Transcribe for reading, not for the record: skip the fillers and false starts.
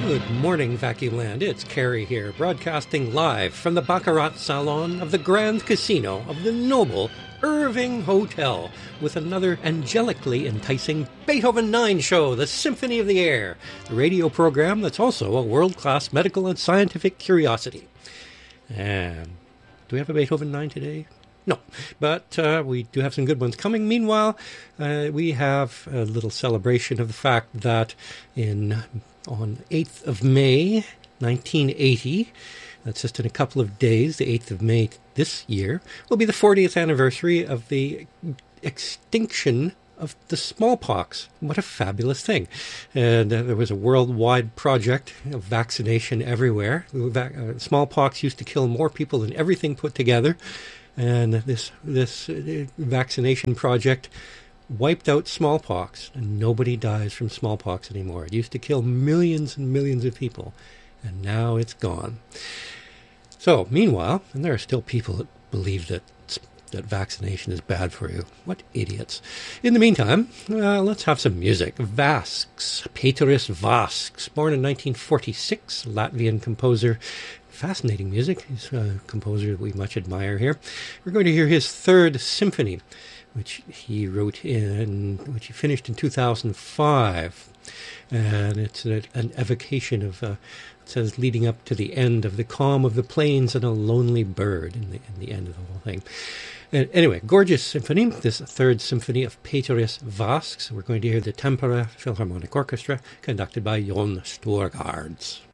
Good morning, Vacuum Land. It's Carrie here, broadcasting live from the Baccarat Salon of the Grand Casino of the noble Irving Hotel with another angelically enticing Beethoven 9 show, the Symphony of the Air, the radio program that's also a world-class medical and scientific curiosity. And do we have a Beethoven 9 today? No, but we do have some good ones coming. Meanwhile, we have a little celebration of the fact that on 8th of May, 1980, that's just in a couple of days, the 8th of May this year, will be the 40th anniversary of the extinction of the smallpox. What a fabulous thing. And there was a worldwide project of vaccination everywhere. Smallpox used to kill more people than everything put together. And this vaccination project wiped out smallpox, and nobody dies from smallpox anymore. It used to kill millions and millions of people, and now it's gone. So, meanwhile, and there are still people that believe that vaccination is bad for you. What idiots. In the meantime, let's have some music. Vasks, Peteris Vasks, born in 1946, Latvian composer. Fascinating music. He's a composer that we much admire here. We're going to hear his third symphony, which he finished in 2005. And it's an evocation of, it says, leading up to the end of the calm of the plains and a lonely bird in the end of the whole thing. And anyway, gorgeous symphony, this third symphony of Peteris Vasks. We're going to hear the Tampere Philharmonic Orchestra, conducted by Jon Storgaards.